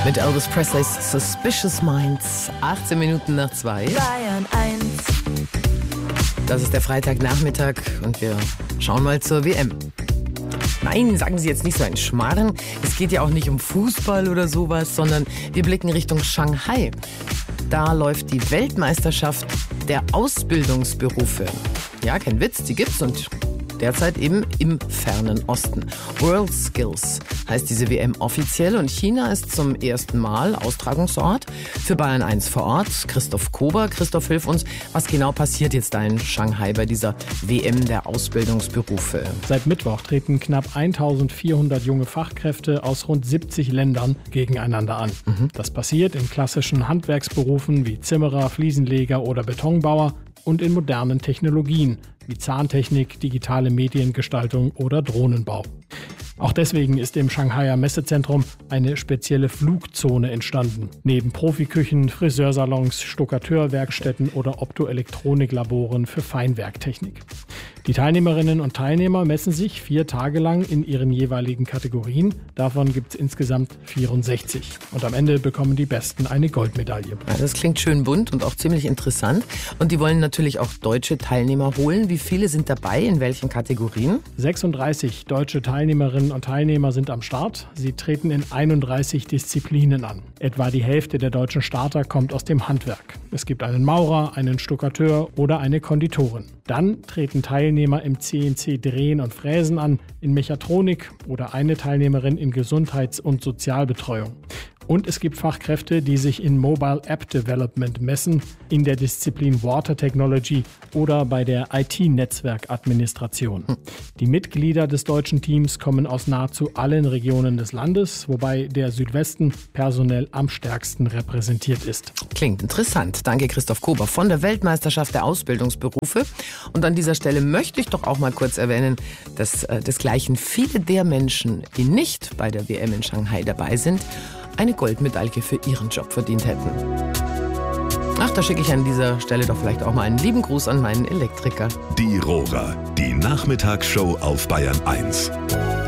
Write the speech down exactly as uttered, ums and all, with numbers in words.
Mit Elvis Presleys Suspicious Minds. achtzehn Minuten nach zwei. Bayern eins. Das ist der Freitagnachmittag und wir schauen mal zur W M. Nein, sagen Sie jetzt nicht so ein Schmarrn. Es geht ja auch nicht um Fußball oder sowas, sondern wir blicken Richtung Shanghai. Da läuft die Weltmeisterschaft der Ausbildungsberufe. Ja, kein Witz, die gibt's und derzeit eben im fernen Osten. World Skills heißt diese W M offiziell und China ist zum ersten Mal Austragungsort. Für Bayern eins vor Ort Christoph Kober. Christoph, hilf uns, was genau passiert jetzt da in Shanghai bei dieser W M der Ausbildungsberufe? Seit Mittwoch treten knapp eintausendvierhundert junge Fachkräfte aus rund siebzig Ländern gegeneinander an. Mhm. Das passiert in klassischen Handwerksberufen wie Zimmerer, Fliesenleger oder Betonbauer und in modernen Technologien wie Zahntechnik, digitale Mediengestaltung oder Drohnenbau. Auch deswegen ist im Shanghaier Messezentrum eine spezielle Flugzone entstanden. Neben Profiküchen, Friseursalons, Stuckateurwerkstätten oder Optoelektroniklaboren für Feinwerktechnik. Die Teilnehmerinnen und Teilnehmer messen sich vier Tage lang in ihren jeweiligen Kategorien. Davon gibt es insgesamt vierundsechzig. Und am Ende bekommen die Besten eine Goldmedaille. Ja, das klingt schön bunt und auch ziemlich interessant. Und die wollen natürlich auch deutsche Teilnehmer holen. Wie viele sind dabei? In welchen Kategorien? sechsunddreißig deutsche Teilnehmerinnen und Teilnehmer sind am Start. Sie treten in einunddreißig Disziplinen an. Etwa die Hälfte der deutschen Starter kommt aus dem Handwerk. Es gibt einen Maurer, einen Stuckateur oder eine Konditorin. Dann treten Teilnehmer im C N C-Drehen und Fräsen an, in Mechatronik oder eine Teilnehmerin in Gesundheits- und Sozialbetreuung. Und es gibt Fachkräfte, die sich in Mobile App Development messen, in der Disziplin Water Technology oder bei der I T-Netzwerkadministration. Die Mitglieder des deutschen Teams kommen aus nahezu allen Regionen des Landes, wobei der Südwesten personell am stärksten repräsentiert ist. Klingt interessant. Danke, Christoph Kober von der Weltmeisterschaft der Ausbildungsberufe. Und an dieser Stelle möchte ich doch auch mal kurz erwähnen, dass äh, desgleichen viele der Menschen, die nicht bei der W M in Shanghai dabei sind, eine Goldmedaille für ihren Job verdient hätten. Ach, da schicke ich an dieser Stelle doch vielleicht auch mal einen lieben Gruß an meinen Elektriker. Die Rohrer, die Nachmittagsshow auf Bayern eins.